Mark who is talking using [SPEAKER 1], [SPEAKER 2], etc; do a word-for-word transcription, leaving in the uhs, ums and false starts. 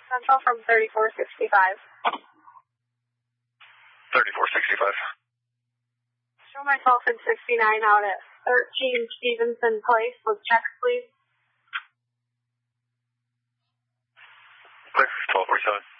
[SPEAKER 1] Central from thirty-four sixty-five.
[SPEAKER 2] thirty-four sixty-five.
[SPEAKER 1] Show myself in sixty-nine out at thirteen Stevenson Place with checks, please.
[SPEAKER 2] Clear, twelve forty-seven.